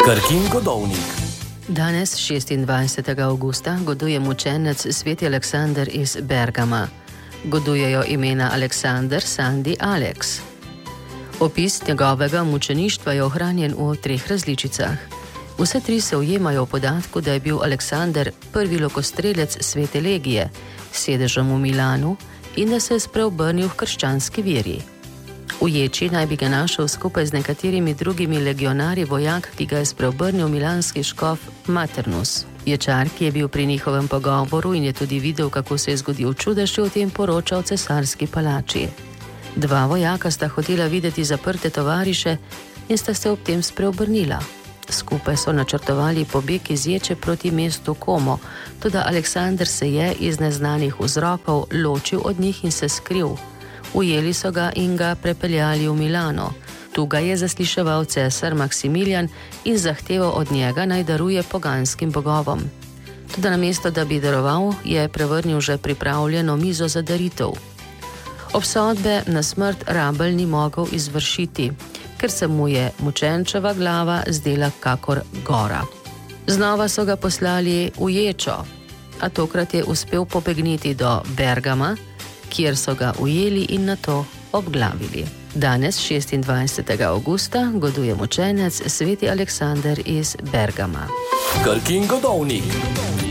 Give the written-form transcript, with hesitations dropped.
Krkin godovnik. Danes, 26. avgusta, goduje mučenec sveti Aleksander iz Bergama. Godujejo imena Aleksander, Sandi, Aleks. Opis njegovega mučeništva je ohranjen v 3 različicah. Vse 3 se ujemajo v podatku, da je bil Aleksander prvi lokostrelec svete legije, s sedežem v Milanu, in da se je spreobrnil v krščanski veri. Uječi naj bi ga našel skupaj z nekaterimi drugimi legionarji vojak, ki ga je spreobrnil milanski škof Maternus. Ječar, ki je bil pri njihovem pogovoru in je tudi videl, kako se je zgodil čudež, je o tem poročal cesarski palači. 2 vojaka sta hotela videti zaprte tovariše in sta se ob tem spreobrnila. Skupaj so načrtovali pobeg iz Ječe proti mestu Como, toda Aleksander se je iz neznanih vzrokov ločil od njih in se skril. Ujeli so ga in ga prepeljali v Milano. Tu ga je zasliševal cesar Maksimilijan in zahteval od njega, naj daruje poganskim bogovom. Toda namesto, da bi daroval, je prevrnil že pripravljeno mizo za daritev. Obsodbe na smrt Rabelj ni mogel izvršiti, ker se mu je mučenčeva glava zdela kakor gora. Znova so ga poslali v Ječo, a tokrat je uspel pobegniti do Bergama, kjer so ga ujeli in nato obglavili. Danes, 26. avgusta, goduje mučenec sveti Aleksander iz Bergama. Krkin godovnik.